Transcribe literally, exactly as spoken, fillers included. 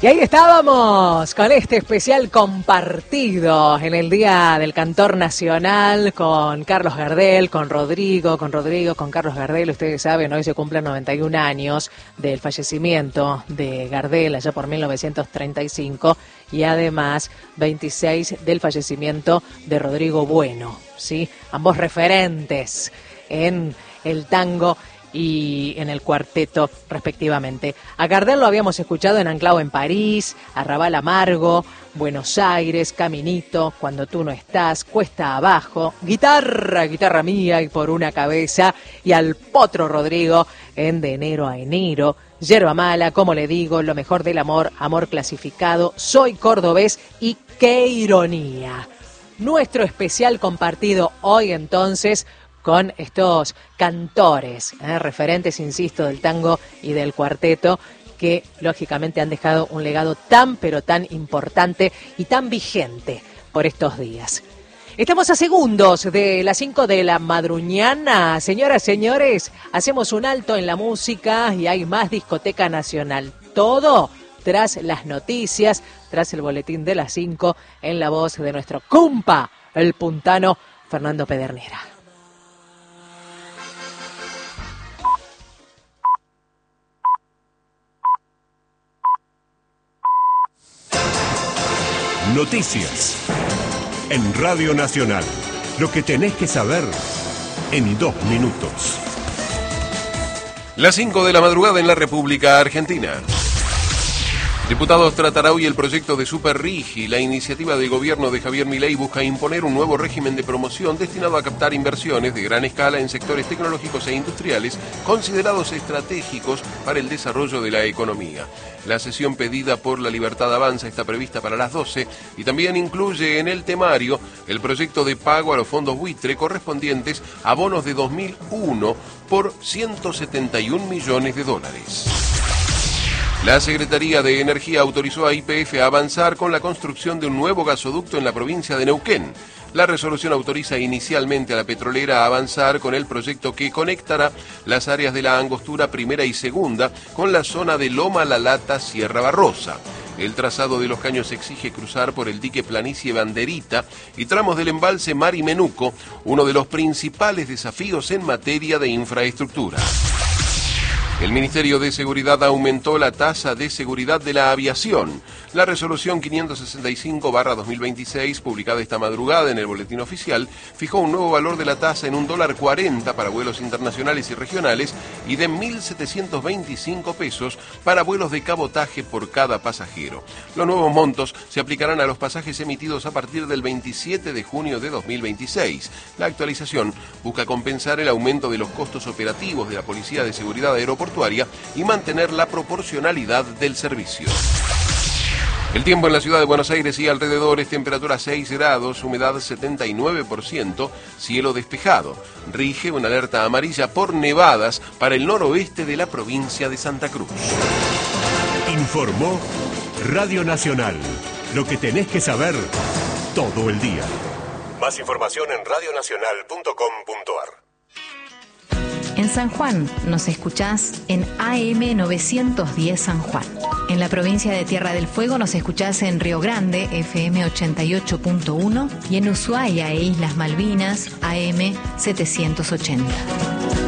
Y ahí estábamos con este especial compartido en el Día del Cantor Nacional con Carlos Gardel, con Rodrigo, con Rodrigo, con Carlos Gardel. Ustedes saben, hoy se cumplen noventa y un años del fallecimiento de Gardel allá por mil novecientos treinta y cinco y además veintiséis del fallecimiento de Rodrigo Bueno, ¿sí? Ambos referentes en el tango y en el cuarteto respectivamente. A Gardel lo habíamos escuchado en Anclao en París, Arrabal Amargo, Buenos Aires, Caminito, Cuando tú no estás, Cuesta abajo, Guitarra, Guitarra mía y Por una cabeza, y al Potro Rodrigo en De enero a enero, Yerba mala, Como le digo, Lo mejor del amor, Amor clasificado, Soy cordobés y Qué ironía. Nuestro especial compartido hoy entonces con estos cantores, eh, referentes, insisto, del tango y del cuarteto, que lógicamente han dejado un legado tan pero tan importante y tan vigente por estos días. Estamos a segundos de las cinco de la madruñana. Señoras, señores, hacemos un alto en la música y hay más Discoteca Nacional. Todo tras las noticias, tras el boletín de las cinco, en la voz de nuestro compa, el puntano Fernando Pedernera. Noticias en Radio Nacional. Lo que tenés que saber en dos minutos. Las cinco de la madrugada en la República Argentina. Diputados tratará hoy el proyecto de Superrigi. La iniciativa del gobierno de Javier Milei busca imponer un nuevo régimen de promoción destinado a captar inversiones de gran escala en sectores tecnológicos e industriales considerados estratégicos para el desarrollo de la economía. La sesión pedida por La Libertad Avanza está prevista para las doce y también incluye en el temario el proyecto de pago a los fondos buitre correspondientes a bonos de dos mil uno por ciento setenta y un millones de dólares. La Secretaría de Energía autorizó a Y P F a avanzar con la construcción de un nuevo gasoducto en la provincia de Neuquén. La resolución autoriza inicialmente a la petrolera a avanzar con el proyecto que conectará las áreas de la Angostura Primera y Segunda con la zona de Loma La Lata, Sierra Barrosa. El trazado de los caños exige cruzar por el dique Planicie Banderita y tramos del embalse Mari Menuco, uno de los principales desafíos en materia de infraestructura. El Ministerio de Seguridad aumentó la tasa de seguridad de la aviación. La resolución quinientos sesenta y cinco barra dos mil veintiséis, publicada esta madrugada en el Boletín Oficial, fijó un nuevo valor de la tasa en un dólar cuarenta para vuelos internacionales y regionales y de mil setecientos veinticinco pesos para vuelos de cabotaje por cada pasajero. Los nuevos montos se aplicarán a los pasajes emitidos a partir del veintisiete de junio de dos mil veintiséis. La actualización busca compensar el aumento de los costos operativos de la Policía de Seguridad Aeroportuaria y mantener la proporcionalidad del servicio. El tiempo en la ciudad de Buenos Aires y alrededores: temperatura seis grados, humedad setenta y nueve por ciento, cielo despejado. Rige una alerta amarilla por nevadas para el noroeste de la provincia de Santa Cruz. Informó Radio Nacional. Lo que tenés que saber todo el día. Más información en radio nacional punto com punto a r. En San Juan nos escuchás en A M novecientos diez San Juan. En la provincia de Tierra del Fuego nos escuchás en Río Grande, F M ochenta y ocho punto uno, y en Ushuaia e Islas Malvinas, A M setecientos ochenta.